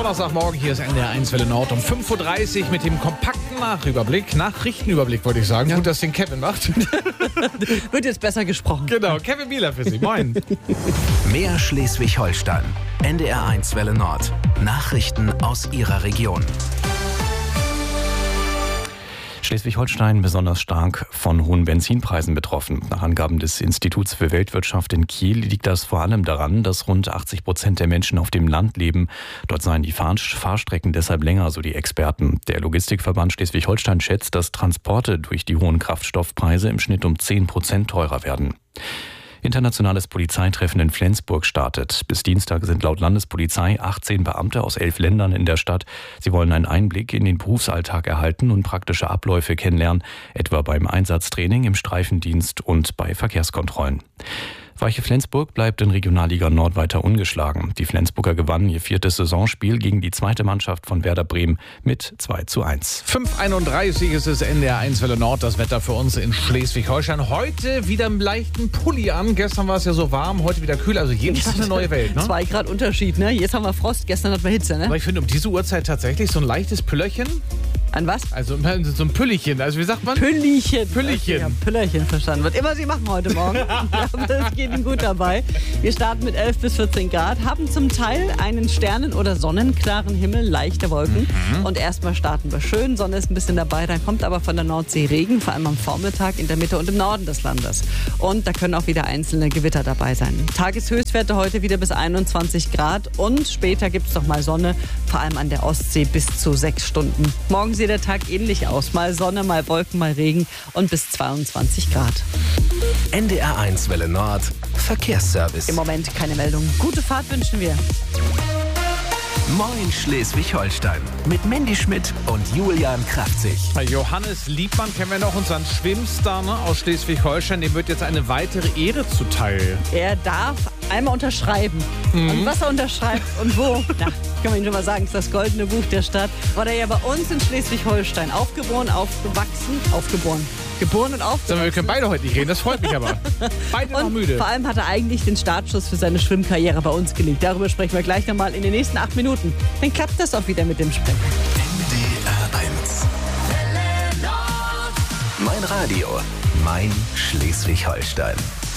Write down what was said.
Donnerstagmorgen, hier ist NDR1 Welle Nord um 5.30 Uhr mit dem kompakten Nachrichtenüberblick wollte ich sagen. Ja. Gut, dass den Kevin macht. Wird jetzt besser gesprochen. Genau, Kevin Bieler für Sie. Moin. Mehr Schleswig-Holstein. NDR1 Welle Nord. Nachrichten aus Ihrer Region. Schleswig-Holstein besonders stark von hohen Benzinpreisen betroffen. Nach Angaben des Instituts für Weltwirtschaft in Kiel liegt das vor allem daran, dass rund 80% der Menschen auf dem Land leben. Dort seien die Fahrstrecken deshalb länger, so die Experten. Der Logistikverband Schleswig-Holstein schätzt, dass Transporte durch die hohen Kraftstoffpreise im Schnitt um 10% teurer werden. Internationales Polizeitreffen in Flensburg startet. Bis Dienstag sind laut Landespolizei 18 Beamte aus 11 Ländern in der Stadt. Sie wollen einen Einblick in den Berufsalltag erhalten und praktische Abläufe kennenlernen, etwa beim Einsatztraining, im Streifendienst und bei Verkehrskontrollen. Weiche Flensburg bleibt in Regionalliga Nord weiter ungeschlagen. Die Flensburger gewannen ihr 4. Saisonspiel gegen die 2. Mannschaft von Werder Bremen mit 2:1. 5:31 ist es NDR1 Welle Nord, das Wetter für uns in Schleswig-Holstein. Heute wieder einen leichten Pulli an. Gestern war es ja so warm, heute wieder kühl. Also jeden Tag eine neue Welt, ne? 2 Grad Unterschied, ne? Jetzt haben wir Frost, gestern hatten wir Hitze, ne? Aber ich finde um diese Uhrzeit tatsächlich so ein leichtes Püllerchen. An was? Also so ein Püllichen. Also wie sagt man? Püllichen. Püllichen. Ja, Püllerchen verstanden. Was immer Sie machen heute Morgen. Aber das geht Ihnen gut dabei. Wir starten mit 11 bis 14 Grad, haben zum Teil einen sternen- oder sonnenklaren Himmel, leichte Wolken. Und erstmal starten wir schön. Sonne ist ein bisschen dabei. Dann kommt aber von der Nordsee Regen, vor allem am Vormittag in der Mitte und im Norden des Landes. Und da können auch wieder einzelne Gewitter dabei sein. Tageshöchstwerte heute wieder bis 21 Grad. Und später gibt es noch mal Sonne, vor allem an der Ostsee bis zu 6 Stunden. Morgen sieht der Tag ähnlich aus. Mal Sonne, mal Wolken, mal Regen und bis 22 Grad. NDR1 Welle Nord. Verkehrsservice. Im Moment keine Meldung. Gute Fahrt wünschen wir. Moin Schleswig-Holstein. Mit Mandy Schmidt und Julian Kraftzig. Johannes Liebmann kennen wir noch, unseren Schwimmstar, ne, aus Schleswig-Holstein. Dem wird jetzt eine weitere Ehre zuteil. Er darf einmal unterschreiben. Und was er unterschreibt und wo, na, kann man Ihnen schon mal sagen, ist das Goldene Buch der Stadt. War er ja bei uns in Schleswig-Holstein geboren und aufgewachsen. Sag mal, wir können beide heute nicht reden, das freut mich aber. Beide noch müde. Vor allem hat er eigentlich den Startschuss für seine Schwimmkarriere bei uns gelegt. Darüber sprechen wir gleich nochmal in den nächsten 8 Minuten. Dann klappt das auch wieder mit dem Sprechen. NDR1. Mein Radio, mein Schleswig-Holstein.